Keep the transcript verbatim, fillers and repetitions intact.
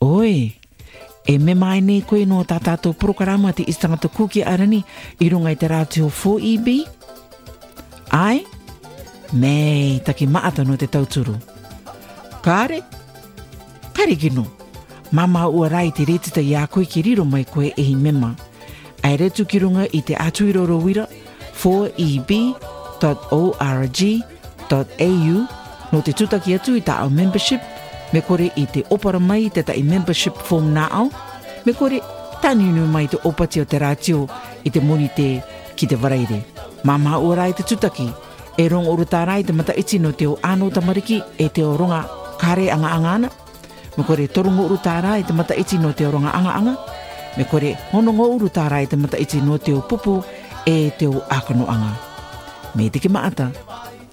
Oi, e me mai nei koe no tā tātou prokarama te istangata kuki arani i runga i te rātio four E B? Ai? Mei, taki maata no te tauturu. Kāre? Kare kino. Mama ua rai te retita i a koe ki riro mai koe e hi mema. Ai retu ki runga i te atuiroro wira four E B dot org dot A U no te tutaki atu i ta au membership me kore i te opara mai te ta i membership form na au me kore taninu mai te opati o te rātio i te moni te ki te waraire. Mama ua rai te tutaki e rong oru tā rai te mata iti no te o ano tamariki e te o ronga kare anga anga ana me kore torungo uru tā rai te mata iti no te o ronga anga anga me kore honongo uru tā rai te mata iti no te o pupu e te o akano anga. Me te ki maata.